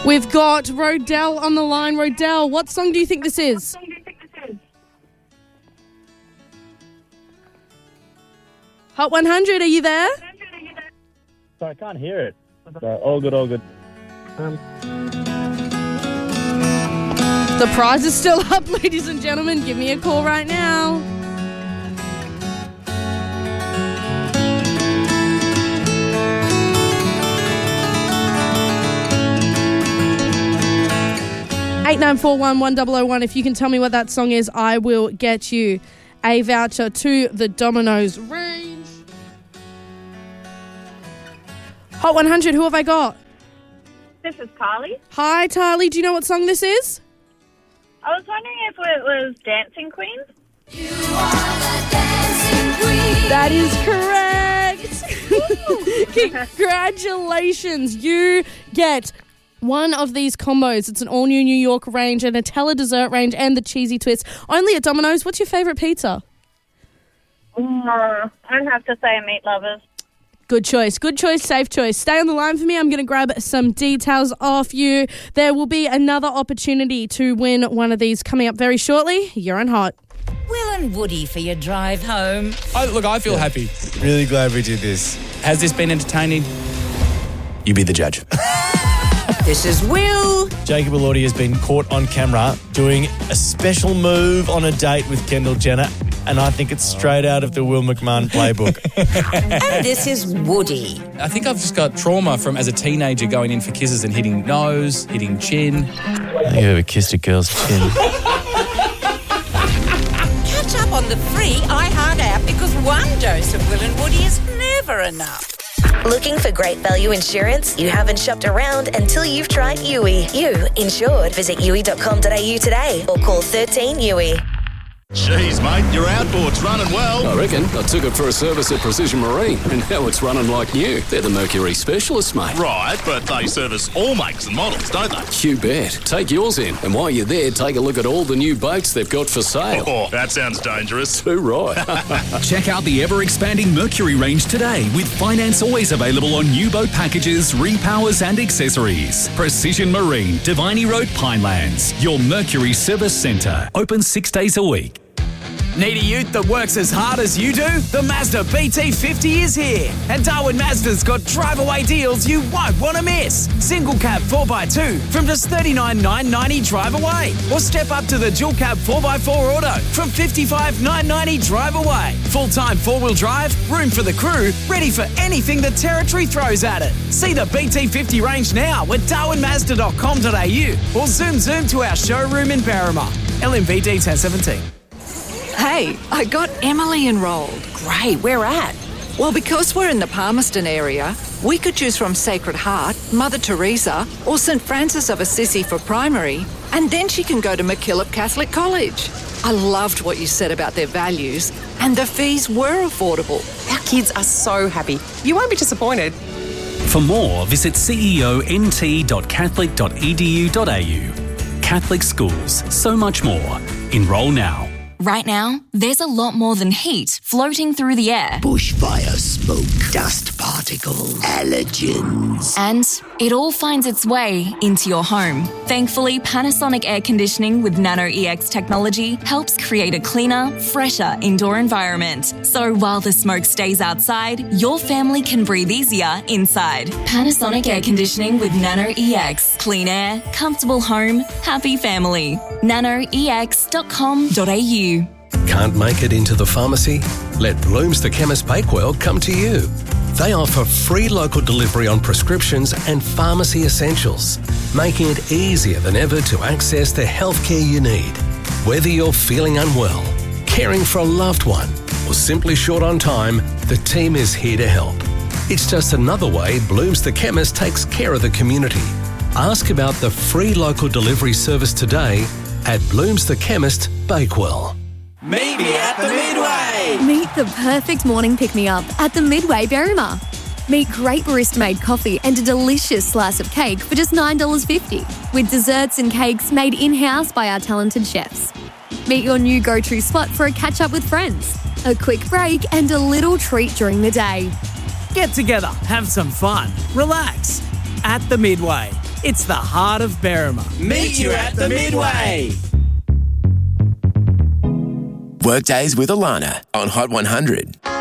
We've got Rodell on the line. Rodell, what song do you think this is? Hot 100, are you there? Sorry, I can't hear it. So, all good, all good. The prize is still up, ladies and gentlemen. Give me a call right now. Eight 8941-1001. If you can tell me what that song is, I will get you a voucher to the Domino's range. Hot 100, who have I got? This is Carly. Hi, Tarly. Do you know what song this is? I was wondering if it was Dancing Queen. You are the dancing queen. That is correct. Congratulations. You get one of these combos. It's an all-new New York range, a Nutella dessert range, and the cheesy twist. Only at Domino's. What's your favourite pizza? I'd have to say Meat Lovers. Good choice. Good choice. Safe choice. Stay on the line for me. I'm going to grab some details off you. There will be another opportunity to win one of these coming up very shortly. You're on Hot. Will and Woody for your drive home. I feel happy. Really glad we did this. Has this been entertaining? You be the judge. This is Will. Jacob Elordi has been caught on camera doing a special move on a date with Kendall Jenner, and I think it's straight out of the Will McMahon playbook. And this is Woody. I think I've just got trauma from as a teenager going in for kisses and hitting nose, hitting chin. I think I've ever kissed a girl's chin. Catch up on the free iHeart app because one dose of Will and Woody is never enough. Looking for great value insurance? You haven't shopped around until you've tried Yui. You insured. Visit yui.com.au today or call 13 Yui. Jeez, mate, your outboard's running well. I reckon. I took it for a service at Precision Marine, and now it's running like new. They're the Mercury specialists, mate. Right, but they service all makes and models, don't they? You bet. Take yours in, and while you're there, take a look at all the new boats they've got for sale. Oh, that sounds dangerous. Too right. Check out the ever-expanding Mercury range today with finance always available on new boat packages, repowers and accessories. Precision Marine, Diviny Road, Pinelands. Your Mercury Service Centre. Open 6 days a week. Need a ute that works as hard as you do? The Mazda BT50 is here. And Darwin Mazda's got drive-away deals you won't want to miss. Single cab 4x2 from just $39,990 drive away. Or step up to the dual cab 4x4 auto from $55,990 drive away. Full-time four-wheel drive, room for the crew, ready for anything the territory throws at it. See the BT50 range now at darwinmazda.com.au or zoom to our showroom in Berrima. LMVD 1017. Hey, I got Emily enrolled. Great, where at? Well, because we're in the Palmerston area, we could choose from Sacred Heart, Mother Teresa, or St Francis of Assisi for primary, and then she can go to MacKillop Catholic College. I loved what you said about their values, and the fees were affordable. Our kids are so happy. You won't be disappointed. For more, visit ceont.catholic.edu.au. Catholic schools, so much more. Enrol now. Right now, there's a lot more than heat floating through the air. Bushfire smoke, dust particles, allergens. And it all finds its way into your home. Thankfully, Panasonic Air Conditioning with Nano EX technology helps create a cleaner, fresher indoor environment. So while the smoke stays outside, your family can breathe easier inside. Panasonic Air Conditioning with Nano EX. Clean air, comfortable home, happy family. nanoex.com.au. Can't make it into the pharmacy? Let Bloom's the Chemist Bakewell come to you. They offer free local delivery on prescriptions and pharmacy essentials, making it easier than ever to access the healthcare you need. Whether you're feeling unwell, caring for a loved one, or simply short on time, the team is here to help. It's just another way Bloom's the Chemist takes care of the community. Ask about the free local delivery service today at Bloom's the Chemist Bakewell. Meet me at the Midway. Meet the perfect morning pick-me-up at the Midway Berrima. Meet great barista-made coffee and a delicious slice of cake for just $9.50, with desserts and cakes made in-house by our talented chefs. Meet your new go-to spot for a catch-up with friends, a quick break and a little treat during the day. Get together, have some fun, relax. At the Midway. It's the heart of Berrima. Meet you at the Midway. Workdays with Alana on Hot 100.